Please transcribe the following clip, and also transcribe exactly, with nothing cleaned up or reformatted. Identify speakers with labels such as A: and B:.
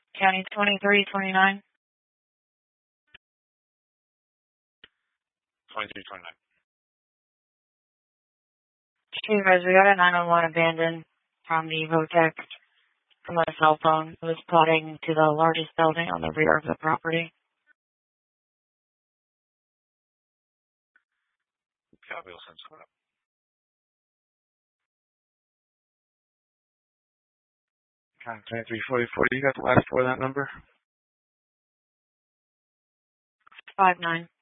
A: County twenty-three twenty-nine.
B: twenty-three twenty-nine.
A: Chief, we got a nine one one abandoned from the Votech from a cell phone. It was plotting to the largest building on the rear of the property.
B: Copy, will send someone up. County twenty-three forty-four, you got the last four of that number?
A: Five nine.